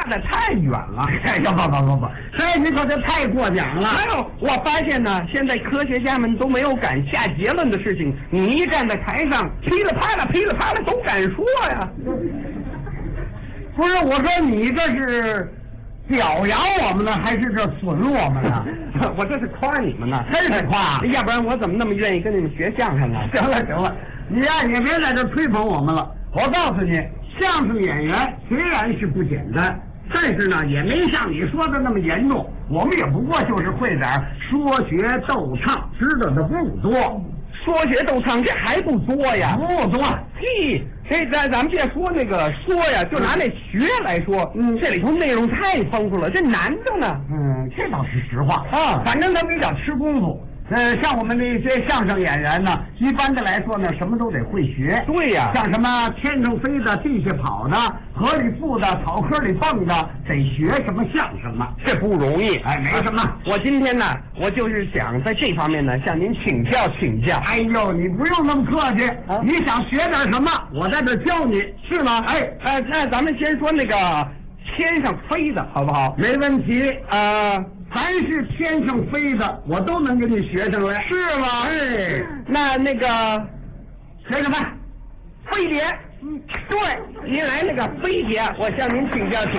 得太远了。 哎呀，不，这你可就太过奖了。 还有，我发现呢，现在科学家们都没有敢下结论的事情，你一站在台上，噼里啪啦都敢说呀。 不是，我说你这是表扬我们呢，还是这损我们呢？ 我这是夸你们呢， 真是夸。 要不然我怎么那么愿意跟你们学相声呢？ 行了，你呀也别在这吹捧我们了。我告诉你，相声演员虽然是不简单，但是呢也没像你说的那么严重。我们也不过就是会点说学逗唱，知道的不多。 说学逗唱这还不多呀？ 不多。 嘿，咱们别说那个说呀，就拿那学来说，这里头内容太丰富了，这难着呢。 这倒是实话啊， 反正他比较吃功夫。像我们那些相声演员呢，一般的来说呢，什么都得会学。 对呀， 像什么天上飞的、地下跑的、河里浮的、草坑里蹦的，得学什么像什么， 这不容易。 哎，没什么。 我今天呢，我就是想在这方面呢，向您请教。 哎呦，你不用那么客气，你想学点什么，我在这教你，是吗？ 那咱们先说那个天上飞的，好不好？ 没问题。凡是天上飞的，我都能给你学上来， 是吗？ 哎， 那个学什么？ 飞碟。对，您来那个飞碟，我向您请教。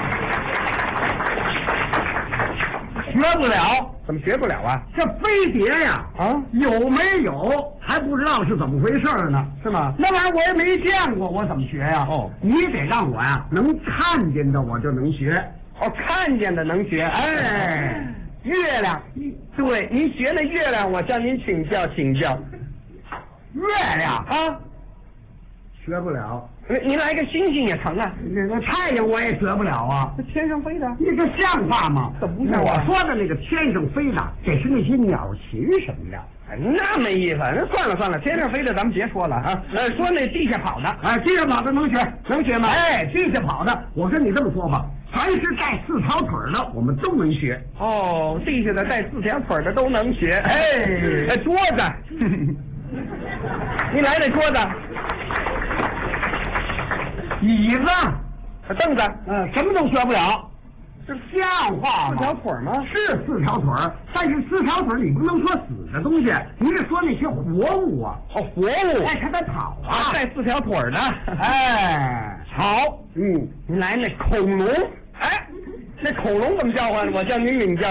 学不了。 怎么学不了啊？ 这飞碟呀，有没有还不知道是怎么回事呢？ 是吗？ 那玩意儿我也没见过，我怎么学呀？你得让我呀能看见的，我就能学。 看见的能学。 哎， 月亮。对，您学那月亮，我向您请教。 月亮啊， 学不了。 您来个星星也成啊。 那太阳我也学不了啊。 这天上飞的， 你这像话吗？ 怎么不像我说的那个天上飞的，这是那些鸟禽什么的。 那没意思。那算了，天上飞的咱们别说了啊。说那地下跑的， 地下跑的能学吗？ 哎， 地下跑的，我跟你这么说吧，凡是带4条腿的，我们都能学。 地下的带4条腿的都能学。桌子，你来那桌子。 椅子、 凳子， 什么都学不了。这像话吗？ 4条腿吗？ 是4条腿，但是4条腿你不能说死的东西，你得说那些活物啊。 活物。 它得跑啊， 带4条腿的。 好。 您来那恐龙。那恐龙怎么叫唤？我叫您领教。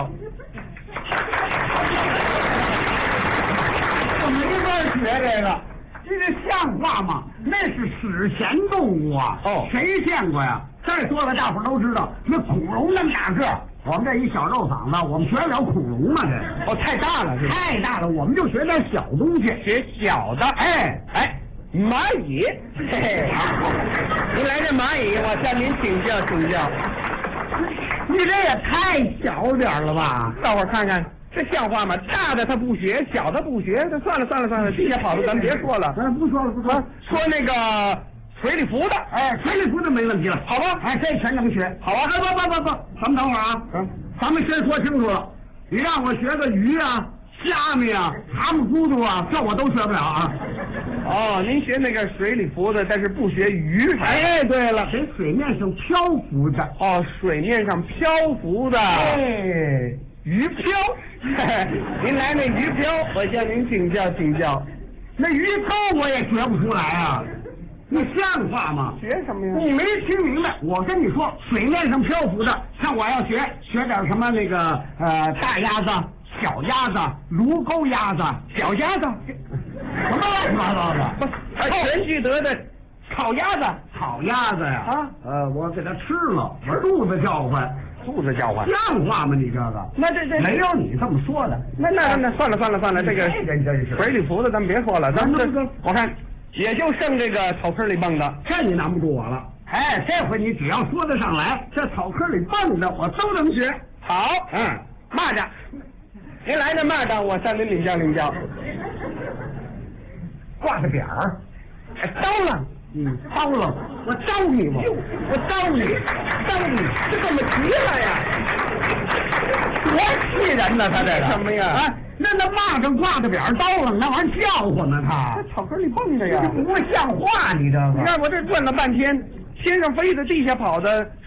我没法学这个。这像话吗？那是史前动物啊！谁见过呀？再说了，大伙都知道，那恐龙那么大个，我们这一小肉嗓子，我们学得了恐龙吗？这太大了， 太大了，我们就学点小东西， 学小的。蚂蚁。您来这蚂蚁，我向您请教。 你这也太小点了吧？ 大伙儿看看。这像话吗？大的他不学，小的不学，这算了，地下跑的咱别说了。 不说了。 说那个水里浮的， 水里浮的没问题了， 好吧？ 这全能学。好啊，不，咱们等会儿啊，咱们先说清楚了。你让我学个鱼啊、虾米啊、蛤蟆咕嘟啊，这我都学不了啊。 您学那个水里浮的，但是不学鱼。 对了，学水面上漂浮的。 水面上漂浮的。鱼漂。您来那鱼漂，我向您请教。 那鱼钩我也学不出来啊，你像话吗？ 学什么呀？ 你没听明白？我跟你说，水面上漂浮的，像我要学点什么那个大鸭子、小鸭子、芦钩鸭子、 小鸭子， 什么乱七八糟的？ 全聚德的烤鸭子呀！我给它吃了，我肚子叫唤。像话吗？你这个那这没有你这么说的。 那算了，这个真是水里浮的咱们别说了，咱们我看也就剩这个草坑里蹦的， 这你难不住我了。这回你只要说得上来，这草坑里蹦的我都能学。 好，蚂蚱，您来这蚂蚱，我向您领教。 挂着点儿， 刀了。 我招你吗？ 我招你，这怎么急了呀？ 多气人呢！他这个什么呀？ 那蚂蚱挂着扁刀了，那玩意儿叫唤呢，他在草坑里蹦着呀， 不像话！你这个， 你看我这转了半天，天上飞的，地下跑的，